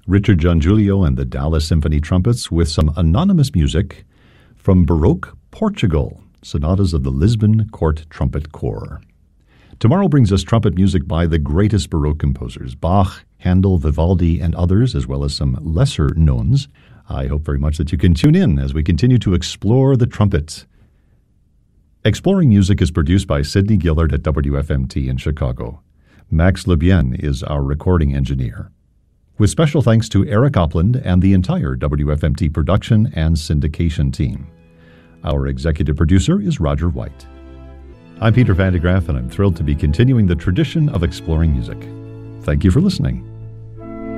Richard Giangiulio and the Dallas Symphony Trumpets with some anonymous music from Baroque Portugal, sonatas of the Lisbon Court Trumpet Corps. Tomorrow brings us trumpet music by the greatest Baroque composers, Bach, Handel, Vivaldi, and others, as well as some lesser knowns. I hope very much that you can tune in as we continue to explore the trumpet. Exploring Music is produced by Sidney Gillard at WFMT in Chicago. Max Lebien is our recording engineer. With special thanks to Eric Opland and the entire WFMT production and syndication team. Our executive producer is Roger White. I'm Peter Van de Graaff, and I'm thrilled to be continuing the tradition of exploring music. Thank you for listening.